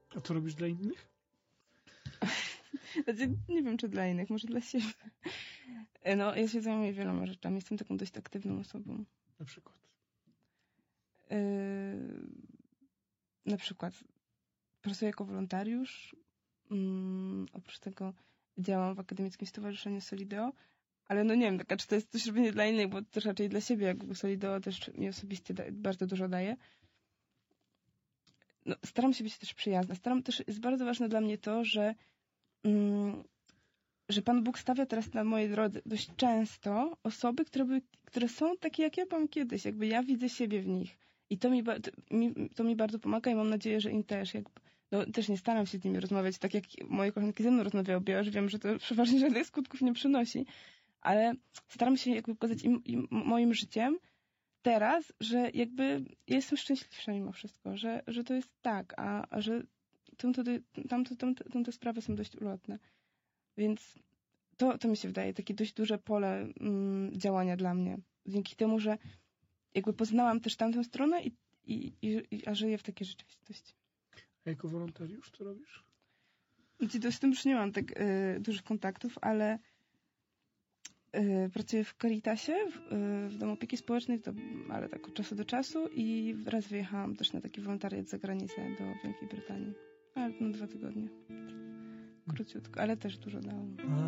A co robisz dla innych? Znaczy, nie wiem, czy dla innych, może dla siebie. No, ja się zajmuję wieloma rzeczami. Jestem taką dość aktywną osobą. Na przykład? Na przykład pracuję jako wolontariusz. Oprócz tego działam w Akademickim Stowarzyszeniu Solideo. Ale no nie wiem, czy to jest coś robienie dla innych, bo też raczej dla siebie, jakby Solideo też mi osobiście bardzo dużo daje. No, staram się być też przyjazna. Jest bardzo ważne dla mnie to, że Pan Bóg stawia teraz na mojej drodze dość często osoby, które są takie, jak ja byłam kiedyś. Jakby ja widzę siebie w nich. I to mi bardzo pomaga i mam nadzieję, że im też. Też nie staram się z nimi rozmawiać tak, jak moje koleżanki ze mną rozmawiają, bo ja już wiem, że to przeważnie żadnych skutków nie przynosi. Ale staram się jakby pokazać im moim życiem teraz, że jakby ja jestem szczęśliwsza mimo wszystko, że to jest tak, a że tamte sprawy są dość ulotne. Więc to mi się wydaje takie dość duże pole działania dla mnie. Dzięki temu, że jakby poznałam też tamtą stronę a żyję w takiej rzeczywistości. A jako wolontariusz co robisz? Z tym już nie mam tak dużych kontaktów, ale pracuję w Caritasie, w Domu Opieki Społecznej, ale tak od czasu do czasu i raz wyjechałam też na taki wolontariat za granicę do Wielkiej Brytanii. Ale na 2 tygodnie. Króciutko, ale też dużo dało.